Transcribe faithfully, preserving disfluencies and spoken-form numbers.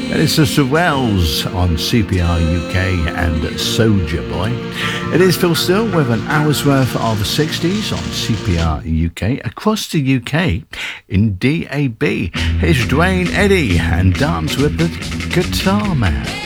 And it's the Sorrells on C P R U K and Soulja Boy. It is Phil Still with an hour's worth of sixties on C P R U K across the U K in D A B. Here's Dwayne Eddy and Dance with the Guitar Man.